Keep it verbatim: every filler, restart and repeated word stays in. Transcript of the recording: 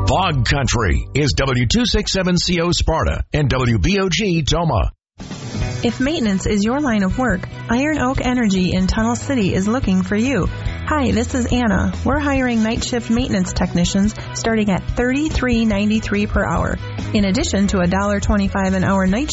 Bog Country is W two sixty-seven C O Sparta and W B O G Toma. If maintenance is your line of work, Iron Oak Energy in Tunnel City is looking for you. Hi, this is Anna. We're hiring night shift maintenance technicians starting at thirty-three ninety-three per hour. In addition to a one dollar twenty-five an hour night